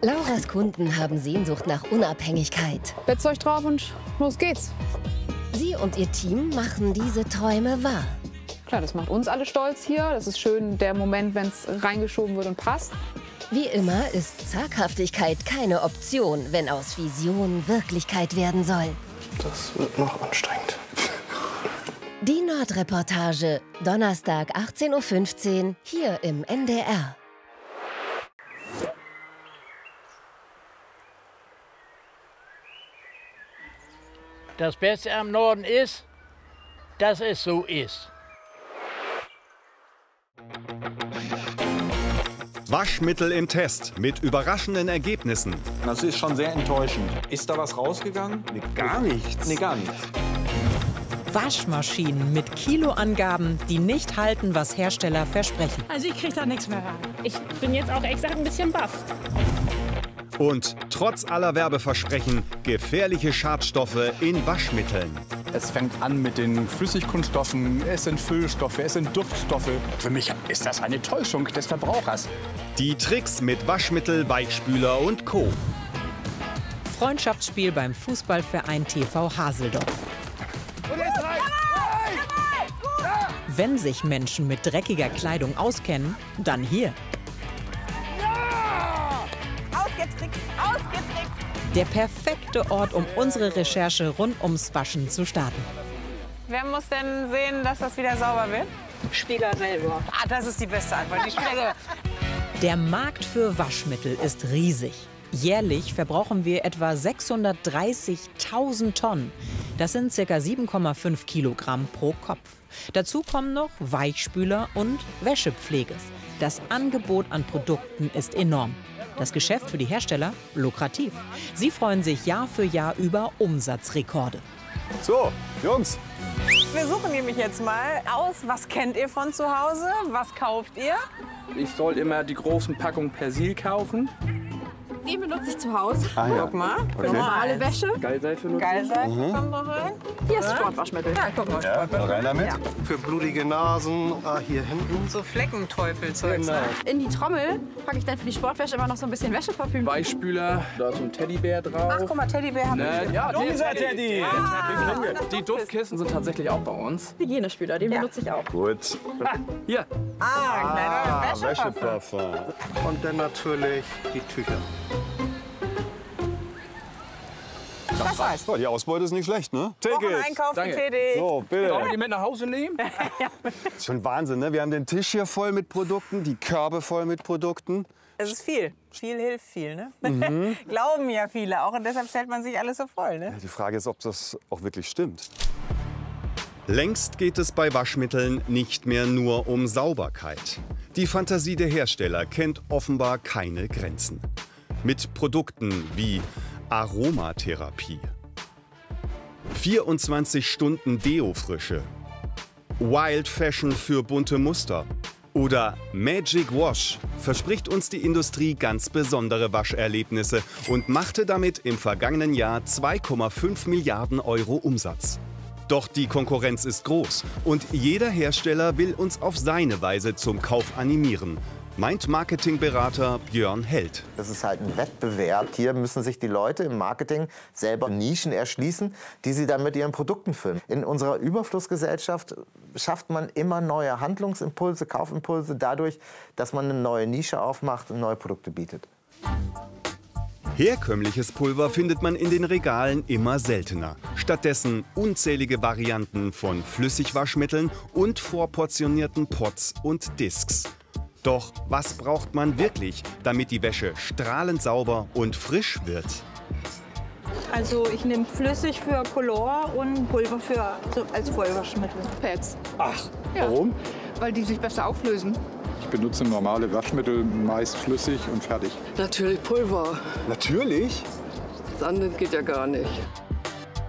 Lauras Kunden haben Sehnsucht nach Unabhängigkeit. Bettzeug drauf und los geht's. Sie und ihr Team machen diese Träume wahr. Klar, das macht uns alle stolz hier. Das ist schön, der Moment, wenn es reingeschoben wird und passt. Wie immer ist Zaghaftigkeit keine Option, wenn aus Vision Wirklichkeit werden soll. Das wird noch anstrengend. Die Nordreportage, Donnerstag 18:15 Uhr, hier im NDR. Das Beste am Norden ist, dass es so ist. Waschmittel im Test mit überraschenden Ergebnissen. Das ist schon sehr enttäuschend. Ist da was rausgegangen? Nee, gar nichts. Nee, gar nichts. Waschmaschinen mit Kiloangaben, die nicht halten, was Hersteller versprechen. Also ich krieg da nichts mehr rein. Ich bin jetzt auch extra ein bisschen baff. Und trotz aller Werbeversprechen gefährliche Schadstoffe in Waschmitteln. Es fängt an mit den Flüssigkunststoffen, es sind Füllstoffe, es sind Duftstoffe. Für mich ist das eine Täuschung des Verbrauchers. Die Tricks mit Waschmittel, Weichspüler und Co. Freundschaftsspiel beim Fußballverein TV Haseldorf. Wenn sich Menschen mit dreckiger Kleidung auskennen, dann hier. Ausgetrickst, ausgetrickst. Der perfekte Ort, um unsere Recherche rund ums Waschen zu starten. Wer muss denn sehen, dass das wieder sauber wird? Spieler selber. Ah, das ist die beste Antwort. Die Spieler selber. Der Markt für Waschmittel ist riesig. Jährlich verbrauchen wir etwa 630.000 Tonnen. Das sind ca. 7,5 Kilogramm pro Kopf. Dazu kommen noch Weichspüler und Wäschepflege. Das Angebot an Produkten ist enorm. Das Geschäft für die Hersteller lukrativ. Sie freuen sich Jahr für Jahr über Umsatzrekorde. So, Jungs. Wir suchen nämlich jetzt mal aus, was kennt ihr von zu Hause? Was kauft ihr? Ich soll immer die großen Packungen Persil kaufen. Die benutze ich zu Hause. Ah, ja. Guck mal. Okay. Normale Wäsche. Geilseife nutzen. Geilseife kommt noch rein. Hier ist Sportwaschmittel. Ja, guck mal. Ja, rein damit. Ja. Für blutige Nasen, hier hinten. So Fleckenteufelzeug. Genau. In die Trommel packe ich dann für die Sportwäsche immer noch so ein bisschen Wäscheparfüm. Weichspüler, da ist so ein Teddybär drauf. Ach, guck mal, Teddybär haben wir. Ja, Dieser Teddy. Die Duftkissen sind tatsächlich auch bei uns. Hygienespüler, den benutze ich auch. Gut. Hier. Kleiner Wäscheparfüm. Wäscheparfum. Und dann natürlich die Tücher. Das war's. Oh, die Ausbeute ist nicht schlecht, ne? Take it. Wocheneinkauf für Danke. Teddy. So, bitte. Sollen wir die mit nach Hause nehmen? Das ist schon Wahnsinn, ne? Wir haben den Tisch hier voll mit Produkten, die Körbe voll mit Produkten. Es ist viel. Viel hilft viel, ne? Glauben ja viele auch. Und deshalb stellt man sich alles so voll, ne? Die Frage ist, ob das auch wirklich stimmt. Längst geht es bei Waschmitteln nicht mehr nur um Sauberkeit. Die Fantasie der Hersteller kennt offenbar keine Grenzen. Mit Produkten wie Aromatherapie, 24 Stunden Deo-Frische, Wild Fashion für bunte Muster oder Magic Wash verspricht uns die Industrie ganz besondere Wascherlebnisse und machte damit im vergangenen Jahr 2,5 Milliarden Euro Umsatz. Doch die Konkurrenz ist groß und jeder Hersteller will uns auf seine Weise zum Kauf animieren, meint Marketingberater Björn Held. Das ist halt ein Wettbewerb. Hier müssen sich die Leute im Marketing selber Nischen erschließen, die sie dann mit ihren Produkten füllen. In unserer Überflussgesellschaft schafft man immer neue Handlungsimpulse, Kaufimpulse dadurch, dass man eine neue Nische aufmacht und neue Produkte bietet. Herkömmliches Pulver findet man in den Regalen immer seltener. Stattdessen unzählige Varianten von Flüssigwaschmitteln und vorportionierten Pots und Discs. Doch was braucht man wirklich, damit die Wäsche strahlend sauber und frisch wird? Also ich nehme flüssig für Color und Pulver als Vollwaschmittel. Pads. Ach, Ja. warum? Weil die sich besser auflösen. Ich benutze normale Waschmittel, meist flüssig und fertig. Natürlich Pulver. Natürlich? Das andere geht ja gar nicht.